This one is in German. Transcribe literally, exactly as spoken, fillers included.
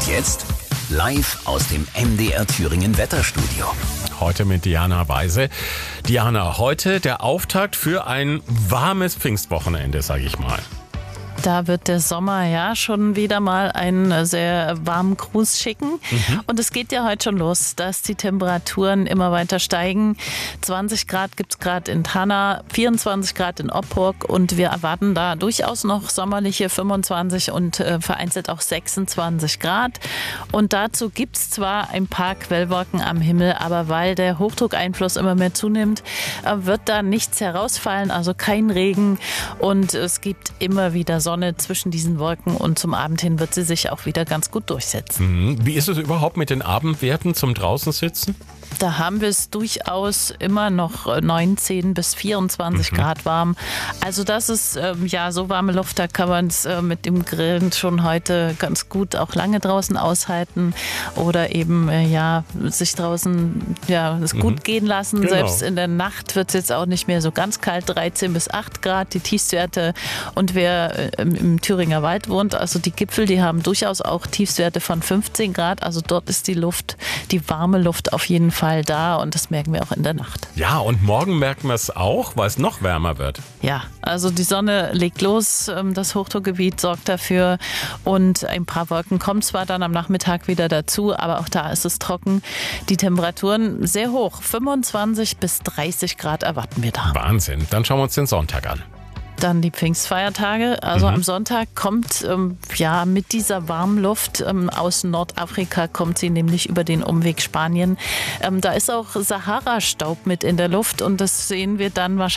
Und jetzt live aus dem M D R Thüringen Wetterstudio. Heute mit Diana Weise. Diana, heute der Auftakt für ein warmes Pfingstwochenende, sage ich mal. Da wird der Sommer ja schon wieder mal einen sehr warmen Gruß schicken. Mhm. Und es geht ja heute schon los, dass die Temperaturen immer weiter steigen. zwanzig Grad gibt es gerade in Thanna, vierundzwanzig Grad in Oppurg und wir erwarten da durchaus noch sommerliche fünfundzwanzig und äh, vereinzelt auch sechsundzwanzig Grad. Und dazu gibt es zwar ein paar Quellwolken am Himmel, aber weil der Hochdruckeinfluss immer mehr zunimmt, äh, wird da nichts herausfallen, also kein Regen. Und es gibt immer wieder Sonne. Sonne zwischen diesen Wolken und zum Abend hin wird sie sich auch wieder ganz gut durchsetzen. Wie ist es überhaupt mit den Abendwerten zum draußen sitzen? Da haben wir es durchaus immer noch neunzehn bis vierundzwanzig mhm. Grad warm. Also das ist ähm, ja so warme Luft, da kann man es äh, mit dem Grillen schon heute ganz gut auch lange draußen aushalten oder eben äh, ja sich draußen ja es gut mhm. gehen lassen. Genau. Selbst in der Nacht wird es jetzt auch nicht mehr so ganz kalt, dreizehn bis acht Grad die Tiefstwerte. Und wer äh, im, im Thüringer Wald wohnt, also die Gipfel, die haben durchaus auch Tiefstwerte von fünfzehn Grad. Also dort ist die Luft, die warme Luft auf jeden Fall da und das merken wir auch in der Nacht. Ja, und morgen merken wir es auch, weil es noch wärmer wird. Ja, also die Sonne legt los, das Hochdruckgebiet sorgt dafür und ein paar Wolken kommen zwar dann am Nachmittag wieder dazu, aber auch da ist es trocken. Die Temperaturen sehr hoch, fünfundzwanzig bis dreißig Grad erwarten wir da. Wahnsinn, dann schauen wir uns den Sonntag an. Dann die Pfingstfeiertage. Also mhm. am Sonntag kommt ähm, ja mit dieser warmen Luft ähm, aus Nordafrika, kommt sie nämlich über den Umweg Spanien. Ähm, da ist auch Sahara-Staub mit in der Luft und das sehen wir dann wahrscheinlich